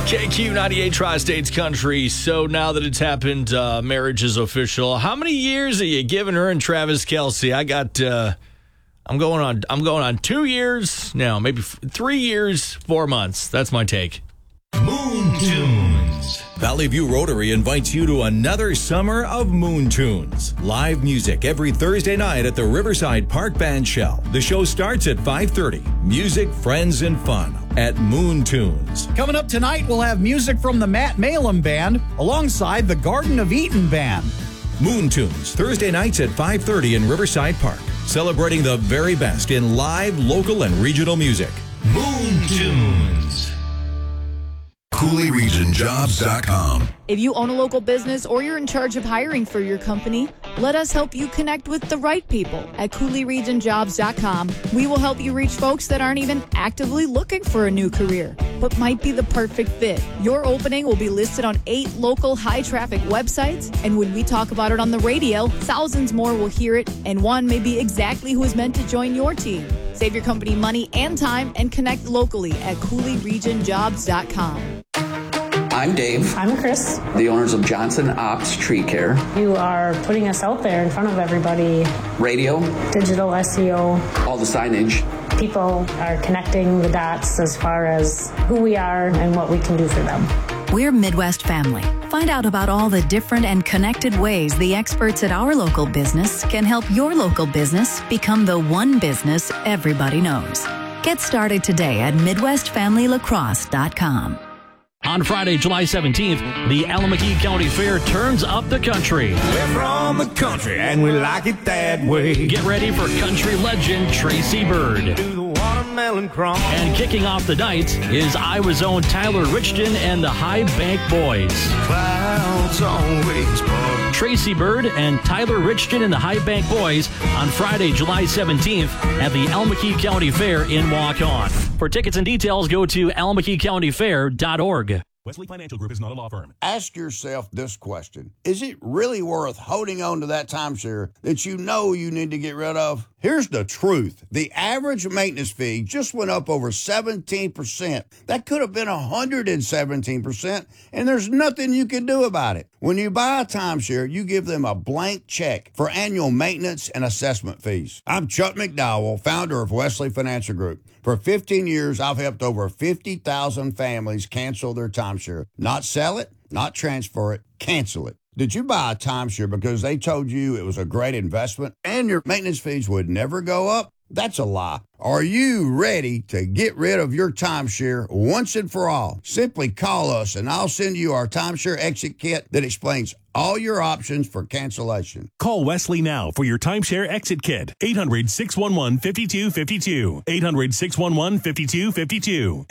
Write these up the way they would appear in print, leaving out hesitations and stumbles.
KQ98 Tri-States Country. So now that it's happened, marriage is official. How many years are you giving her and Travis Kelce? I'm going on 2 years now, maybe 3 years, 4 months. That's my take. Moon Tunes. Valley View Rotary invites you to another summer of Moon Tunes. Live music every Thursday night at the Riverside Park Band Shell. The show starts at 5:30. Music, friends, and fun at Moon Tunes. Coming up tonight, we'll have music from the Matt Malum Band alongside the Garden of Eden Band. Moon Tunes, Thursday nights at 5:30 in Riverside Park. Celebrating the very best in live, local, and regional music. Moon Tunes. CooleyRegionJobs.com. If you own a local business or you're in charge of hiring for your company, let us help you connect with the right people at CooleyRegionJobs.com. We will help you reach folks that aren't even actively looking for a new career, but might be the perfect fit. Your opening will be listed on 8 local high-traffic websites, and when we talk about it on the radio, thousands more will hear it, and one may be exactly who is meant to join your team. Save your company money and time and connect locally at CooleyRegionJobs.com. I'm Dave. I'm Chris. The owners of Johnson Ops Tree Care. You are putting us out there in front of everybody. Radio. Digital SEO. All the signage. People are connecting the dots as far as who we are and what we can do for them. We're Midwest Family. Find out about all the different and connected ways the experts at our local business can help your local business become the one business everybody knows. Get started today at MidwestFamilyLacrosse.com. On Friday, July 17th, the Alameda County Fair turns up the country. We're from the country, and we like it that way. Get ready for country legend Tracy Bird. Do the watermelon crawl. And kicking off the night is Iowa's own Tyler Richton and the High Bank Boys. Clouds always part. Tracy Bird and Tyler Richton and the High Bank Boys on Friday, July 17th at the Alameda County Fair in Waukon. For tickets and details, go to alamedacountyfair.org. Wesley Financial Group is not a law firm. Ask yourself this question. Is it really worth holding on to that timeshare that you know you need to get rid of? Here's the truth. The average maintenance fee just went up over 17%. That could have been 117%, and there's nothing you can do about it. When you buy a timeshare, you give them a blank check for annual maintenance and assessment fees. I'm Chuck McDowell, founder of Wesley Financial Group. For 15 years, I've helped over 50,000 families cancel their timeshare. Not sell it, not transfer it, cancel it. Did you buy a timeshare because they told you it was a great investment and your maintenance fees would never go up? That's a lie. Are you ready to get rid of your timeshare once and for all? Simply call us and I'll send you our timeshare exit kit that explains all your options for cancellation. Call Wesley now for your timeshare exit kit. 800-611-5252. 800-611-5252.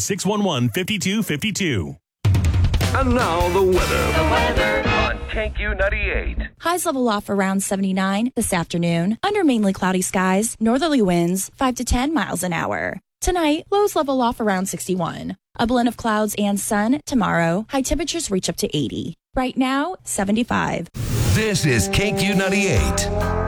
800-611-5252. And now the weather. On KQ98. Highs level off around 79 this afternoon. Under mainly cloudy skies, northerly winds 5 to 10 miles an hour. Tonight, lows level off around 61. A blend of clouds and sun tomorrow. High temperatures reach up to 80. Right now, 75. This is KQ98.